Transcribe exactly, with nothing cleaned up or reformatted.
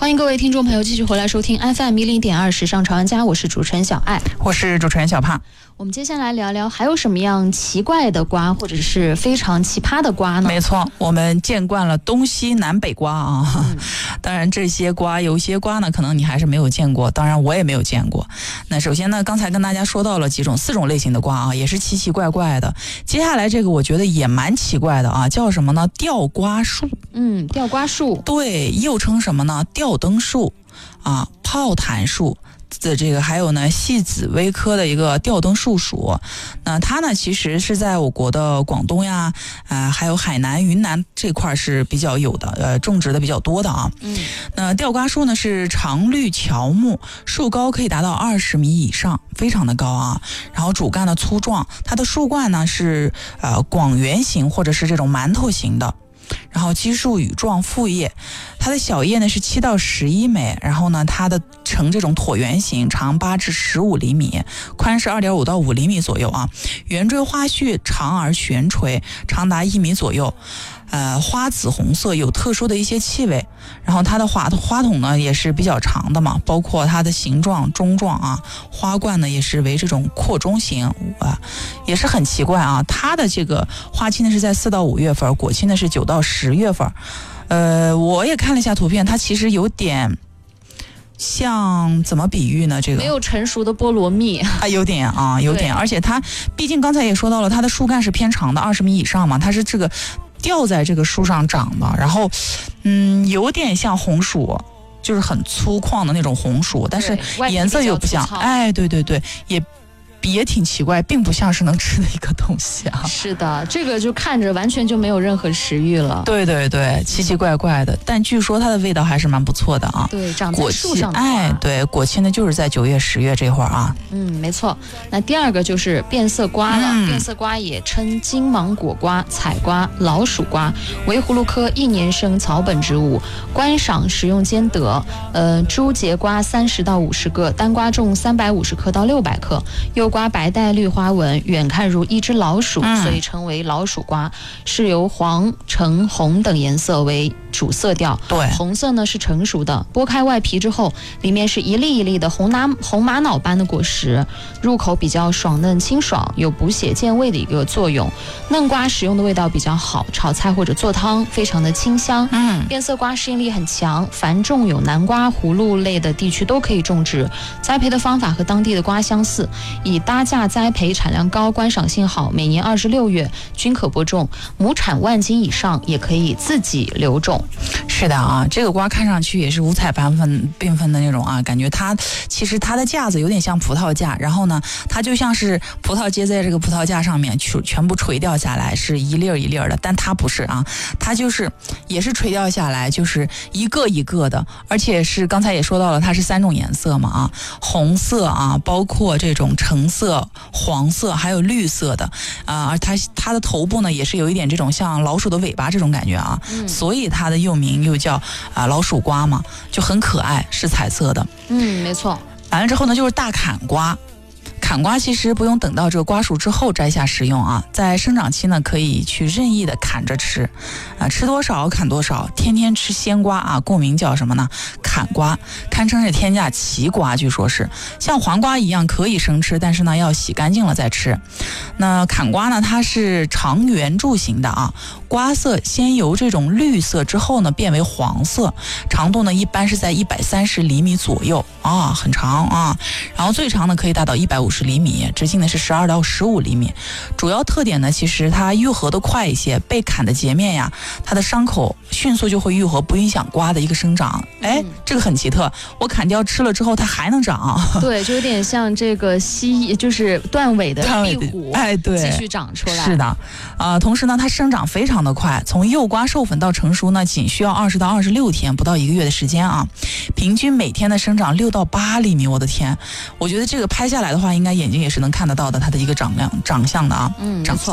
欢迎各位听众朋友继续回来收听 F M 一零点二时尚潮玩家，我是主持人小爱， 我是主持人小胖。 我们接下来聊聊还有什么样奇怪的瓜或者是非常奇葩的瓜呢？ 没错，我们见惯了东西南北瓜啊、嗯、当然这些瓜有些瓜呢可能你还是没有见过，当然我也没有见过。那首先呢，刚才跟大家说到了几种四种类型的瓜啊，也是奇奇怪怪的。接下来这个我觉得也蛮奇怪的啊，叫什么呢？吊瓜树。 嗯，吊瓜树， 对，又称什么呢？吊灯树啊，炮弹树的这个，还有呢细紫薇科的一个吊灯树属。那它呢其实是在我国的广东呀啊、呃、还有海南云南这块是比较有的，呃种植的比较多的啊。 嗯， 那吊瓜树呢是常绿乔木，树高可以达到二十米以上，非常的高啊。然后主干呢粗壮，它的树冠呢是呃广圆形或者是这种馒头形的。然后基数羽状复叶，它的小叶呢是七到十一枚，然后呢它的呈这种椭圆形，长八至十五厘米，宽是二点五到五厘米左右啊。圆锥花序长而悬垂，长达一米左右。呃，花紫红色，有特殊的一些气味。然后它的花花筒呢也是比较长的嘛，包括它的形状中状啊，花冠呢也是为这种扩中型啊，也是很奇怪啊。它的这个花期呢是在四到五月份，果期呢是九到十月份。呃，我也看了一下图片，它其实有点像怎么比喻呢？这个没有成熟的菠萝蜜啊，有点啊，有点。而且它毕竟刚才也说到了，它的树干是偏长的，二十米以上嘛，它是这个吊在这个树上长的，然后嗯，有点像红薯，就是很粗犷的那种红薯，但是颜色又不像。哎，对对对，也也挺奇怪，并不像是能吃的一个东西啊。 是的，这个就看着完全就没有任何食欲了。 对对对，奇奇怪怪的，但据说它的味道还是蛮不错的啊。 对，长在树上的。 哎，对，果期呢就是在九月、十月这会儿啊。 嗯，没错。那第二个就是变色瓜了。嗯、变色瓜也称金芒果瓜、彩瓜、老鼠瓜，为葫芦科一年生草本植物，观赏食用兼得。呃，株节瓜三十到五十个，单瓜重三百五十克到六百克，幼瓜白带绿花纹，远看如一只老鼠，嗯、所以称为老鼠瓜。是由黄、橙、红等颜色为主色调。 对， 红色呢是成熟的，剥开外皮之后，里面是一粒一粒的红拿红玛瑙般的果实，入口比较爽嫩清爽，有补血健胃的一个作用。嫩瓜食用的味道比较好，炒菜或者做汤非常的清香。嗯，变色瓜适应力很强，凡种有南瓜、葫芦类的地区都可以种植。栽培的方法和当地的瓜相似，以搭架栽培，产量高，观赏性好，每年二十六月均可播种，亩产万斤以上也可以自己留种。 是的啊，这个瓜看上去也是五彩斑纷缤纷的那种啊，感觉它其实它的架子有点像葡萄架，然后呢，它就像是葡萄接在这个葡萄架上面，全全部垂掉下来，是一粒儿一粒儿的，但它不是啊，它就是也是垂掉下来，就是一个一个的，而且是刚才也说到了，它是三种颜色嘛啊，红色啊，包括这种橙色、黄色，还有绿色的啊，而它它的头部呢也是有一点这种像老鼠的尾巴这种感觉啊，嗯、所以它的又名又叫啊老鼠瓜嘛，就很可爱，是彩色的。 嗯，没错。 完了之后呢，就是大砍瓜。砍瓜其实不用等到这个瓜熟之后摘下食用啊，在生长期呢可以去任意的砍着吃，啊吃多少砍多少，天天吃鲜瓜啊，故名叫什么呢？砍瓜，堪称是天价奇瓜，据说是像黄瓜一样可以生吃，但是呢要洗干净了再吃。那砍瓜呢，它是长圆柱形的啊，瓜色先由这种绿色之后呢变为黄色，长度呢一般是在一百三十厘米左右啊，很长啊，然后最长呢可以达到一百五十厘米，直径呢是十二到十五厘米。主要特点呢，其实它愈合的快一些，被砍的截面呀，它的伤口迅速就会愈合，不影响瓜的一个生长。哎、嗯，这个很奇特，我砍掉吃了之后它还能长。 对，就有点像这个蜥，就是断尾的壁虎， 哎，对， 继续长出来。 是的，呃，同时呢，它生长非常的快，从幼瓜授粉到成熟呢，仅需要二十到二十六天，不到一个月的时间啊。平均每天的生长六到八厘米，我的天！我觉得这个拍下来的话，应该眼睛也是能看得到的，它的一个长量长相的啊， 嗯， 长没错。